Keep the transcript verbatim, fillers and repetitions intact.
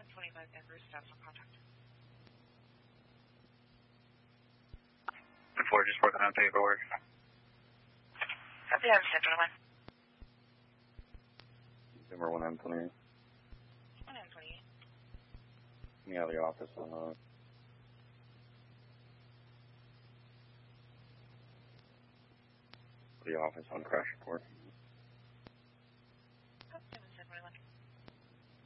twenty-five Denver, status on contact. Before just working on paperwork. Copy, I understand, gentlemen. Denver one M twenty-eight. one M twenty-eight. Yeah, the office on uh, the office on crash report.